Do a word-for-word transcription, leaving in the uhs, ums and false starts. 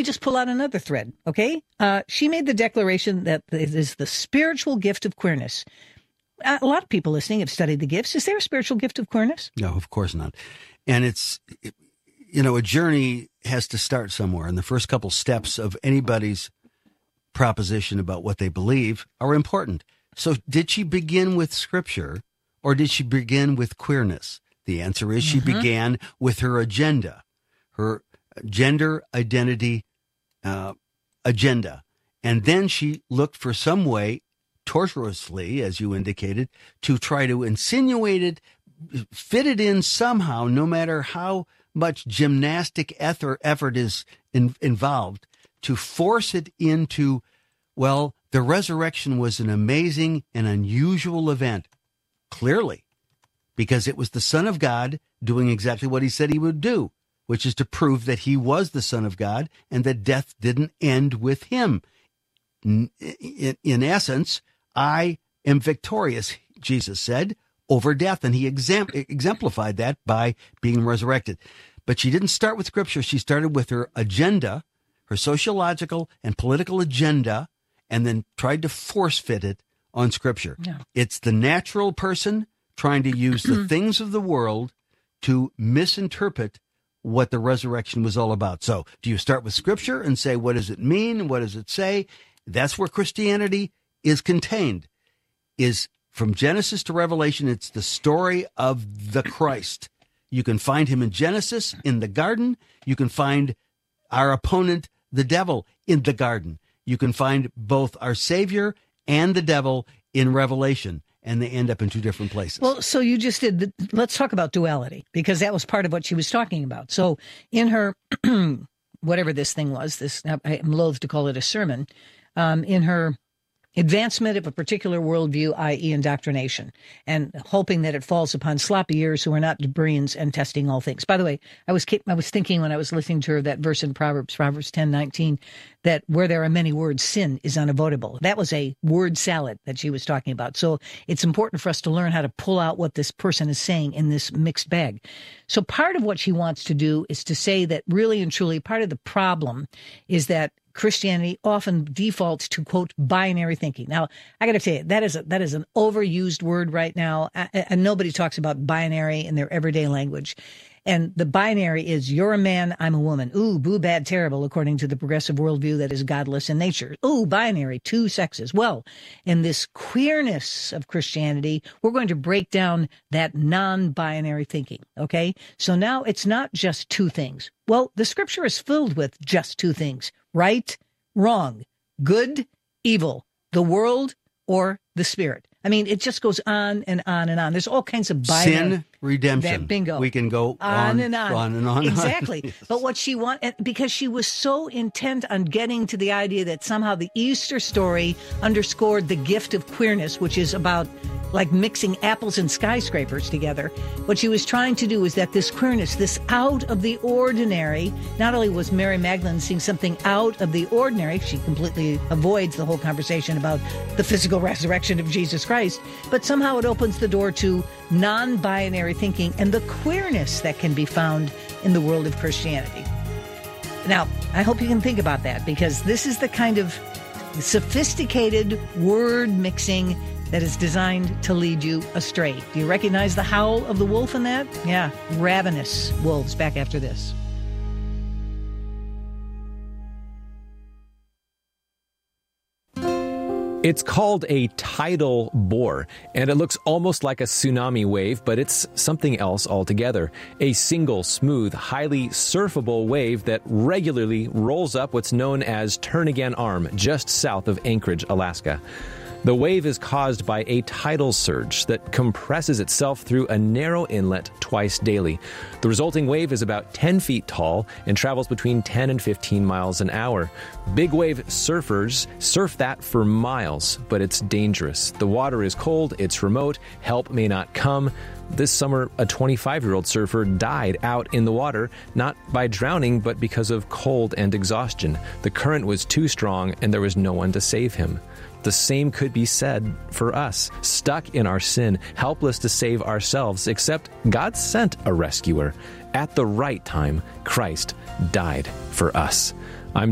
me just pull out another thread, okay? Uh, she made the declaration that it is the spiritual gift of queerness. A lot of people listening have studied the gifts. Is there a spiritual gift of queerness? No, of course not. And it's, you know, a journey has to start somewhere. And the first couple steps of anybody's proposition about what they believe are important. So did she begin with Scripture or did she begin with queerness? The answer is she mm-hmm. began with her agenda, her gender identity uh, agenda. And then she looked for some way, tortuously, as you indicated, to try to insinuate it, fit it in somehow, no matter how much gymnastic effort is in, involved, to force it into, well, the resurrection was an amazing and unusual event, clearly, because it was the Son of God doing exactly what he said he would do, which is to prove that he was the Son of God and that death didn't end with him. In, in, in essence, I am victorious, Jesus said, over death. And he exam- exemplified that by being resurrected. But she didn't start with Scripture. She started with her agenda, her sociological and political agenda, and then tried to force fit it on Scripture. Yeah. It's the natural person trying to use the things of the world to misinterpret what the resurrection was all about. So do you start with Scripture and say, what does it mean? What does it say? That's where Christianity is contained, is from Genesis to Revelation. It's the story of the Christ. You can find him in Genesis, in the garden. You can find our opponent, the devil, in the garden. You can find both our Savior and the devil in Revelation, and they end up in two different places. Well, so you just did, the, let's talk about duality, because that was part of what she was talking about. So in her, whatever this thing was, this, I'm loath to call it a sermon, um, in her advancement of a particular worldview, that is indoctrination, and hoping that it falls upon sloppy ears who are not Bereans and testing all things. By the way, I was I was thinking when I was listening to her that verse in Proverbs, Proverbs ten nineteen, that where there are many words, sin is unavoidable. That was a word salad that she was talking about. So it's important for us to learn how to pull out what this person is saying in this mixed bag. So part of what she wants to do is to say that really and truly part of the problem is that Christianity often defaults to, quote, binary thinking. Now, I got to tell you, that is a, that is an overused word right now, and nobody talks about binary in their everyday language. And the binary is you're a man, I'm a woman. Ooh, boo, bad, terrible, according to the progressive worldview that is godless in nature. Ooh, binary, two sexes. Well, in this queerness of Christianity, we're going to break down that non-binary thinking, okay? So now it's not just two things. Well, the Scripture is filled with just two things: right, wrong, good, evil, the world, or the spirit. I mean, it just goes on and on and on. There's all kinds of binary. Sin, redemption. That, bingo. We can go on, on and on. on and on. Exactly. Yes. But what she wanted, because she was so intent on getting to the idea that somehow the Easter story underscored the gift of queerness, which is about like mixing apples and skyscrapers together. What she was trying to do is that this queerness, this out of the ordinary, not only was Mary Magdalene seeing something out of the ordinary, she completely avoids the whole conversation about the physical resurrection of Jesus Christ, but somehow it opens the door to non-binary thinking and the queerness that can be found in the world of Christianity. Now, I hope you can think about that, because this is the kind of sophisticated word mixing that is designed to lead you astray. Do you recognize the howl of the wolf in that? Yeah, ravenous wolves. Back after this. It's called a tidal bore, and it looks almost like a tsunami wave, but it's something else altogether. A single, smooth, highly surfable wave that regularly rolls up what's known as Turnagain Arm, just south of Anchorage, Alaska. The wave is caused by a tidal surge that compresses itself through a narrow inlet twice daily. The resulting wave is about ten feet tall and travels between ten and fifteen miles an hour. Big wave surfers surf that for miles, but it's dangerous. The water is cold, it's remote, help may not come. This summer, a twenty-five-year-old surfer died out in the water, not by drowning, but because of cold and exhaustion. The current was too strong and there was no one to save him. The same could be said for us, stuck in our sin, helpless to save ourselves, except God sent a rescuer. At the right time, Christ died for us.